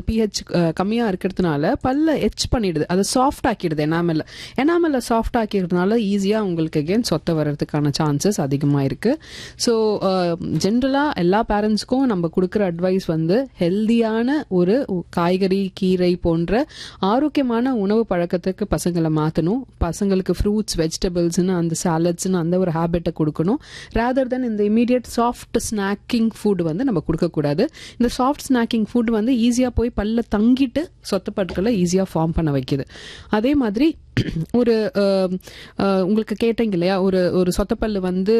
pH கம்மியா இருக்கிறதுனால பல்ல எச் பண்ணிடுது, அதை சாஃப்ட் ஆக்கிடுது. எனாமல்ல சாஃப்ட் ஆக்கிடுறதுனால ஈஸியா உங்களுக்கு அகேன் சொத்தை வர்றதுக்கான சான்சஸ் அதிகமா இருக்கு. ஸோ ஜென்ரலா எல்லா பேரண்ட்ஸ்க்கும் நம்ம கொடுக்குற அட்வைஸ் வந்து ஹெல்தியான ஒரு காய்கறி கீரை போன்ற ஆரோக்கியமான உணவு பழக்கத்துக்கு பசங்களை மாற்றணும். பசங்களுக்கு ஃப்ரூட்ஸ் வெஜிடபிள்ஸ்னு அந்த சாலட்ஸ்னு அந்த ஒரு ஹேபிட்டை கொடுக்கணும். ரேதர் தென் இந்த இமீடியட் சாஃப்ட் ஸ்நாக்கிங் ஃபுட் வந்து நம்ம கொடுக்கக்கூடாது. இந்த சாஃப்ட் ஸ்நாக்கிங் ஃபுட் வந்து ஈஸியாக போய் பல்ல தங்கிட்டு சொத்தப்பட்டுக்களை ஈஸியாக ஃபார்ம் பண்ண வைக்குது. அதே மாதிரி ஒரு உங்களுக்கு கேட்டீங்க இல்லையா, ஒரு சொத்தப்பல்லு வந்து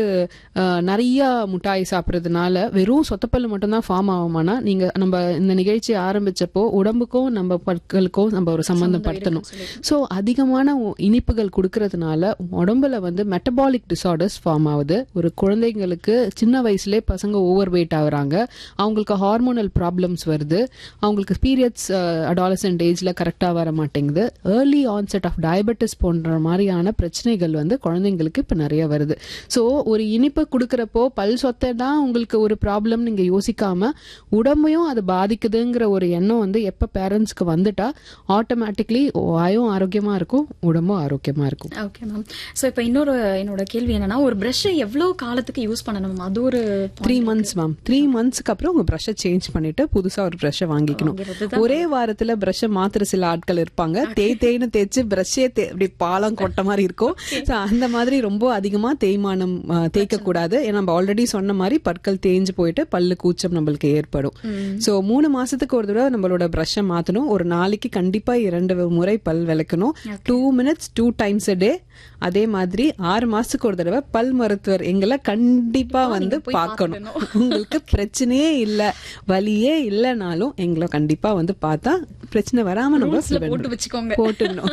நிறைய முட்டாய் சாப்பிட்றதுனால வெறும் சொத்தப்பல்லு மட்டும்தான் ஃபார்ம் ஆகுமானா, நம்ம இந்த நிகழ்ச்சி ஆரம்பிச்சப்போ உடம்புக்கும் நம்ம பற்களுக்கும் நம்ம ஒரு சம்பந்தப்படுத்தணும். ஸோ அதிகமான இனிப்புகள் கொடுக்கறதுனால உடம்புல வந்து மெட்டபாலிக் டிசார்டர்ஸ் ஃபார்ம் ஆகுது. ஒரு குழந்தைங்களுக்கு சின்ன வயசுலேயே பசங்க ஓவர் வெயிட் ஆகுறாங்க, அவங்களுக்கு ஹார்மோனல் ப்ராப்ளம்ஸ் வருது, அவங்களுக்கு பீரியட்ஸ் அடாலசன்ட் ஏஜ்ல கரெக்டாக வர மாட்டேங்குது, ஏர்லி ஆன்செட் ஆஃப் டயபெட்டிஸ் போன்ற மாதிரியான பிரச்சனைகள் வந்து குழந்தைங்களுக்கு இப்ப நிறைய வருது. சோ ஒரு இனிப்பு கொடுக்கறப்போ பல் சொத்தை தான் உங்களுக்கு ஒரு ப்ராப்ளம் நீங்க யோசிக்காம உடம்பையும் அது பாதிக்குதுங்கிற ஒரு எண்ணம் வந்து எப்ப பேரண்ட்ஸ்க்கு வந்துட்டா ஆட்டோமேட்டிக்லி வாயும் ஆரோக்கியமா இருக்கும், உடம்பும் ஆரோக்கியமா இருக்கும். Okay ma'am. சோ இப்ப என்னோட கேள்வி என்னன்னா, ஒரு பிரஷ் எவ்வளவு காலத்துக்கு யூஸ் பண்ணணும்? அது ஒரு 3 months மேம். 3 monthsக்கு அப்புறம் உங்க பிரஷை சேஞ்ச் பண்ணிட்டு புதுசா ஒரு பிரஷை வாங்கிக்கணும். ஒரே வாரத்துல பிரஷை மாத்திர சில ஆட்கள் இருப்பாங்க, தேய்னு தேய்ச்சு பிரஷே அப்படி பாலம் கொட்ட மாதிரி இருக்கும். அந்த மாதிரி ரொம்ப அதிகமா தேய்மானம் தேய்க்க கூடாது. ஏன்னா நம்ம ஆல்ரெடி சொன்ன மாதிரி பற்கள் தேஞ்சு போயிட்டு பல்லு கூச்சம் நம்மளுக்கு ஏற்படும். சோ 3 மாசத்துக்கு ஒரு தடவை நம்மளோட பிரஷை மாத்தணும். ஒரு நாளைக்கு கண்டிப்பா 2 முறை பல் விளக்கணும். 2 minutes 2 times a day. அதே மாதிரி 6 மாசத்துக்கு ஒரு தடவை பல் மருத்துவர் எங்களை கண்டிப்பா வந்து பார்க்கணும். உங்களுக்கு பிரச்சனையே இல்ல, வலியே இல்லைனாலும் எங்களை கண்டிப்பா வந்து பார்த்தா பிரச்சனை வராம நம்ம போட்டுடணும்.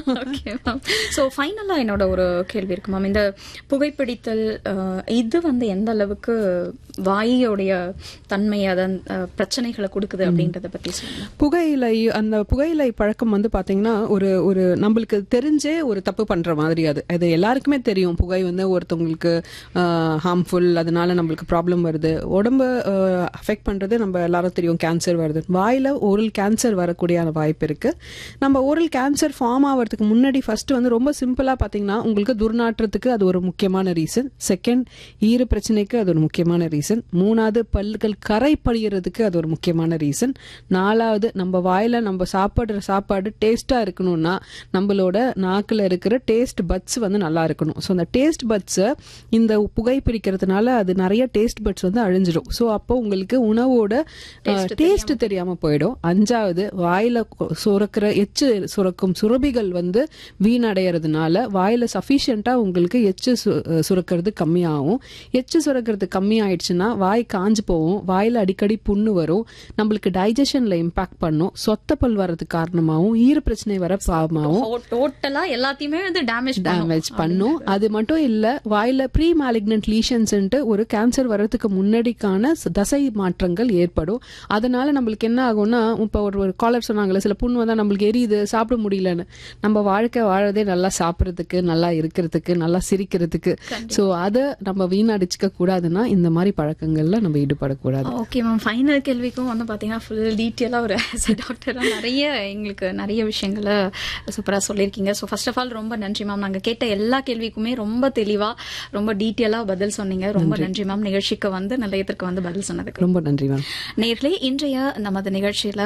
சோ ஃபைனலா என்னோட ஒரு கேள்வி இருக்கு மேம். இந்த புகைப்பிடித்தல் இது வந்து எந்த அளவுக்கு வாயோடைய தன்மை அதன் பிரச்சனைகளை கொடுக்குது அப்படின்றத பத்தி சொல்லுங்க. அந்த புகையிலை பழக்கம் வந்து பாத்தீங்கன்னா ஒரு நம்மளுக்கு தெரிஞ்சே ஒரு தப்பு பண்ற மாதிரி. அது எல்லாருக்குமே தெரியும், புகை வந்து ஒருத்தவங்களுக்கு ஹார்ம்ஃபுல், அதனால நம்மளுக்கு ப்ராப்ளம் வருது, உடம்பு அஃபெக்ட் பண்றது நம்ம எல்லாரும் தெரியும், கேன்சர் வருது. வாயில ஓரல் கேன்சர் வரக்கூடிய வாய்ப்பு இருக்கு. நம்ம ஓரல் கேன்சர் ஃபார்ம் ஆகிறதுக்கு முன்னாடி ஃபர்ஸ்ட் வந்து ரொம்ப சிம்பிளா பாத்தீங்கன்னா உங்களுக்கு துர்நாற்றத்துக்கு அது ஒரு முக்கியமான ரீசன், செகண்ட் ஈர பிரச்சனைக்கு அது ஒரு முக்கியமான ரீசன், மூணாவது பல்லுகள் கரை படிகிறதுக்கு அது ஒரு முக்கியமான ரீசன், நாலாவது நம்ம வாயில நம்ம சாப்பிடுற சாப்பாடு டேஸ்டா இருக்கணும்னா நம்மளோட நாக்குல இருக்கிற டேஸ்ட் பட்ஸ் வந்து நல்லா இருக்கணும். ஸோ அந்த டேஸ்ட் பட்ஸ் இந்த புகை பிடிக்கிறதுனால அது நிறைய டேஸ்ட் பட்ஸ் வந்து அழிஞ்சிடும். ஸோ அப்போ உங்களுக்கு உணவோட டேஸ்ட் தெரியாம போயிடும். அஞ்சாவது வாயில சுரக்கிற எச்சு சுரக்கும் சுரபிகள் வந்து வீணடைகிறதுனால வாயில சஃபிஷியண்டா உங்களுக்கு எச்சு சுரக்கிறது கம்மியாகும். எச்சு சுரக்கிறது கம்மி ஆயிடுச்சுன்னா வாய் காஞ்சு போகும், வாயில அடிக்கடி புண்ணு வரும், நம்மளுக்கு டைஜஷன்ல இம்பாக்ட் பண்ணும், சொத்த பல் வரதுக்கு காரணமாகவும் ஈர பிரச்சனை வர பாவமாகவும் டோட்டலா எல்லாத்தையுமே வந்து டேமேஜ் பண்ணும். அது மட்டும் இல்ல, வாயில ப்ரீ மாலிக்னன்ட் லீஷன்ஸ் ஒரு கேன்சர் வர்றதுக்கு முன்னாடிக்கான தசை மாற்றங்கள் ஏற்படும். அதனால நம்மளுக்கு என்ன ஆகும்னா, இப்ப ஒரு காலர் சொன்னாங்கல்ல, சில புண்ணு வந்தா நம்மளுக்கு எரியுது, சாப்பிட முடியலன்னு. நம்ம வாழ்க்கை வாழறதே நல்லா சாப்பிடறதுக்கு, நல்லா இருக்கிறதுக்கு, நல்லா சிரிக்கிறதுக்கு. சோ அதை நம்ம வீணடிச்சுக்க கூடாதுன்னா இந்த மாதிரி பழக்கங்கள்ல நம்ம ஈடுபடக்கூடாது. Okay ma'am. ஃபைனல் கேள்விக்கும் வந்து பாத்தீங்கன்னா ஃபுல் டீட்டெயிலா ஒரு டாக்டரா எங்களுக்கு நிறைய விஷயங்களை சூப்பரா சொல்லியிருக்கீங்க. ஸோ ஃபர்ஸ்ட் ஆஃப் ஆல் ரொம்ப நன்றி மேம். நாங்க கேட்ட எல்லா கேள்விக்குமே ரொம்ப தெளிவா ரொம்ப டீட்டெயிலா பதில் சொன்னீங்க. ரொம்ப நன்றி மேம். நிகழ்ச்சிக்கு வந்து நிலையத்திற்கு வந்து பதில் சொன்னதுக்கு ரொம்ப நன்றி மேம். நேயர்களே, இன்றைய நமது நிகழ்ச்சியில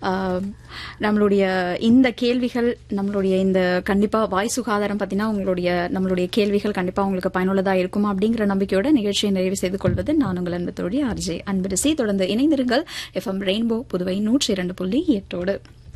நம்மளுடைய இந்த கேள்விகள், நம்மளுடைய இந்த கண்டிப்பா வாய் சுகாதாரம் பத்தினா நம்மளுடைய கேள்விகள் கண்டிப்பா உங்களுக்கு பயனுள்ளதா இருக்கும் அப்படிங்கிற நம்பிக்கையோட நிகழ்ச்சியை நிறைவு செய்து கொள்வது நான் உங்கள் அன்பு தோழி ஆர்ஜே அன்பரசி. தொடர்ந்து இணைந்திருங்கள் FM ரெயின்போ புதுவை 102.8.